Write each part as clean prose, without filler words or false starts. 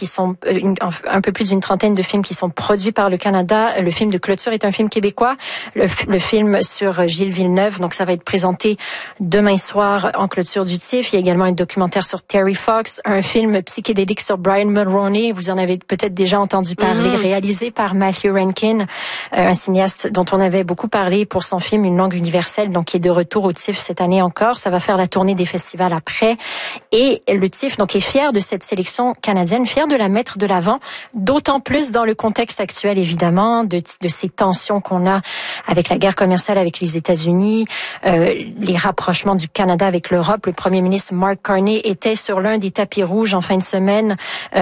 qui sont un peu plus d'une trentaine de films qui sont produits par le Canada. Le film de clôture est un film québécois. Le film sur Gilles Villeneuve, donc ça va être présenté demain soir en clôture du TIFF. Il y a également un documentaire sur Terry Fox, un film psychédélique sur Brian Mulroney. Vous en avez peut-être déjà entendu parler, réalisé par Matthew Rankin, un cinéaste dont on avait beaucoup parlé pour son film Une langue universelle, donc qui est de retour au TIFF cette année encore. Ça va faire la tournée des festivals après. Et le TIFF donc est fier de cette sélection canadienne, fier de la mettre de l'avant, d'autant plus dans le contexte actuel évidemment de ces tensions qu'on a avec la guerre commerciale avec les États-Unis, les rapprochements du Canada avec l'Europe. Le premier ministre Mark Carney était sur l'un des tapis rouges en fin de semaine.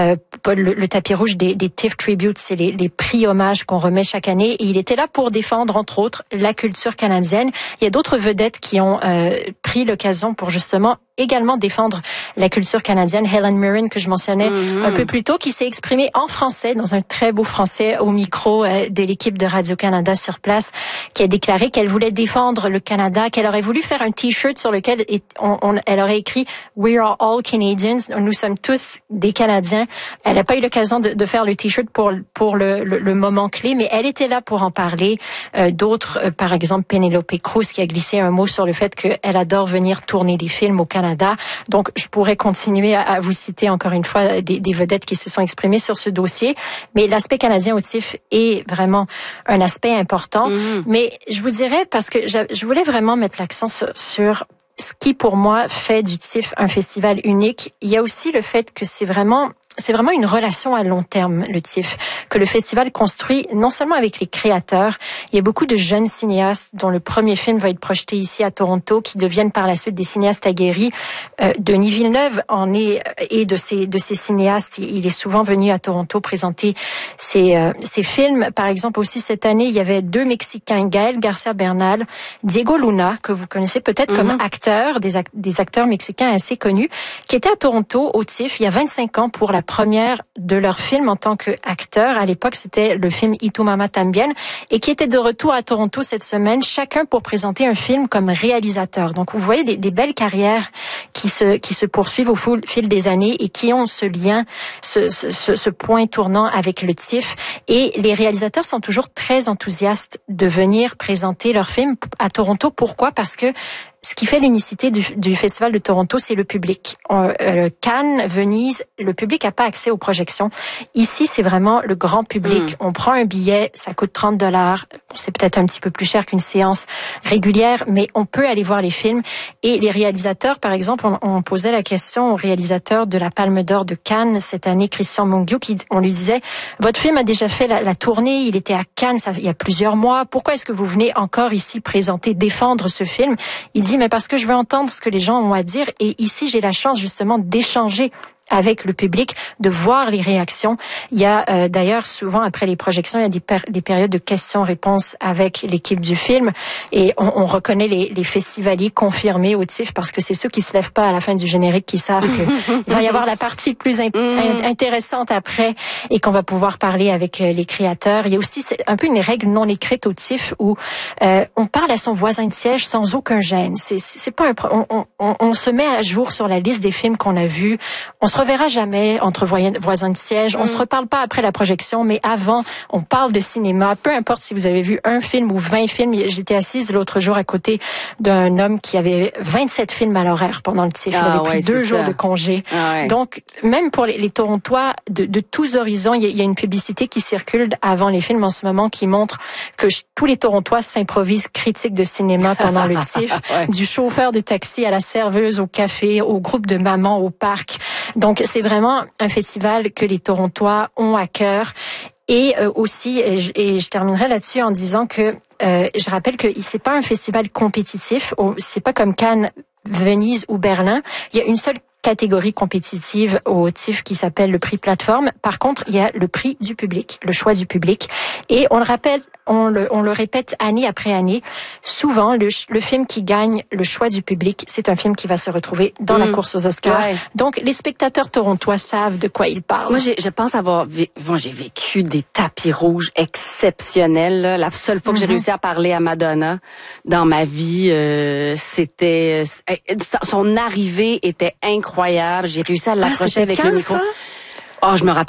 Le tapis rouge des TIFF Tributes, c'est les prix hommages qu'on remet chaque année. Et il était là pour défendre, entre autres, la culture canadienne. Il y a d'autres vedettes qui ont pris l'occasion pour justement également défendre la culture canadienne. Helen Mirren, que je mentionnais un peu plus tôt, qui s'est exprimée en français, dans un très beau français, au micro de l'équipe de Radio-Canada sur place, qui a déclaré qu'elle voulait défendre le Canada, qu'elle aurait voulu faire un T-shirt sur lequel elle aurait écrit « We are all Canadians », nous sommes tous des Canadiens. Elle n'a pas eu l'occasion de faire le T-shirt pour le moment clé, mais elle était là pour en parler. D'autres, par exemple, Penelope Cruz, qui a glissé un mot sur le fait qu'elle adore venir tourner des films au Canada. Donc, je pourrais continuer à vous citer encore une fois des vedettes qui se sont exprimées sur ce dossier. Mais l'aspect canadien au TIFF est vraiment un aspect important. Mais je vous dirais, parce que je voulais vraiment mettre l'accent sur ce qui, pour moi, fait du TIFF un festival unique. Il y a aussi le fait que c'est vraiment une relation à long terme, le TIFF, que le festival construit non seulement avec les créateurs. Il y a beaucoup de jeunes cinéastes dont le premier film va être projeté ici à Toronto, qui deviennent par la suite des cinéastes aguerris. Denis Villeneuve et de ces cinéastes. Il est souvent venu à Toronto présenter ses films. Par exemple, aussi cette année, il y avait 2 Mexicains, Gaël Garcia Bernal, Diego Luna, que vous connaissez peut-être comme acteurs, des acteurs mexicains assez connus, qui étaient à Toronto au TIFF il y a 25 ans pour la première de leur film en tant qu'acteur. À l'époque, c'était le film Y tu mamá también, et qui était de retour à Toronto cette semaine, chacun pour présenter un film comme réalisateur. Donc, vous voyez des belles carrières qui se poursuivent au fil des années et qui ont ce lien, ce point tournant avec le TIFF. Et les réalisateurs sont toujours très enthousiastes de venir présenter leur film à Toronto. Pourquoi? Parce que ce qui fait l'unicité du Festival de Toronto, c'est le public. Cannes, Venise, le public n'a pas accès aux projections. Ici, c'est vraiment le grand public. On prend un billet, ça coûte $30. C'est peut-être un petit peu plus cher qu'une séance régulière, mais on peut aller voir les films. Et les réalisateurs, par exemple, on posait la question au réalisateur de la Palme d'Or de Cannes cette année, Christian Mungiu, on lui disait, votre film a déjà fait la tournée, il était à Cannes il y a plusieurs mois. Pourquoi est-ce que vous venez encore ici présenter, défendre ce film? Il dit, mais parce que je veux entendre ce que les gens ont à dire. Et ici, j'ai la chance justement d'échanger avec le public, de voir les réactions. Il y a d'ailleurs souvent après les projections, il y a des périodes de questions-réponses avec l'équipe du film, et on reconnaît les festivaliers confirmés au TIFF parce que c'est ceux qui se lèvent pas à la fin du générique qui savent qu'il va y avoir la partie plus intéressante après et qu'on va pouvoir parler avec les créateurs. Il y a aussi un peu une règle non écrite au TIFF où on parle à son voisin de siège sans aucun gêne. C'est pas on se met à jour sur la liste des films qu'on a vus. On se reverra jamais entre voisins de siège. On se reparle pas après la projection, mais avant, on parle de cinéma. Peu importe si vous avez vu un film ou 20 films. J'étais assise l'autre jour à côté d'un homme qui avait 27 films à l'horaire pendant le TIFF. Il avait pris 2 jours de congé. Donc, même pour les Torontois de tous horizons, il y a une publicité qui circule avant les films en ce moment qui montre que tous les Torontois s'improvisent critiques de cinéma pendant le TIFF. Du chauffeur de taxi à la serveuse au café, au groupe de mamans au parc. Donc, c'est vraiment un festival que les Torontois ont à cœur. Et aussi, et je terminerai là-dessus en disant que je rappelle que c'est pas un festival compétitif. C'est pas comme Cannes, Venise ou Berlin. Il y a une seule catégorie compétitive au TIFF qui s'appelle le prix plateforme. Par contre, il y a le prix du public, le choix du public. Et on le rappelle, on le répète année après année. Souvent, le film qui gagne le choix du public, c'est un film qui va se retrouver dans la course aux Oscars. Donc, les spectateurs torontois savent de quoi ils parlent. Moi, je pense j'ai vécu des tapis rouges exceptionnels. Là. La seule fois que j'ai réussi à parler à Madonna dans ma vie, c'était son arrivée était incroyable. J'ai réussi à l'approcher avec le micro. Ça? Oh, je me rappelle.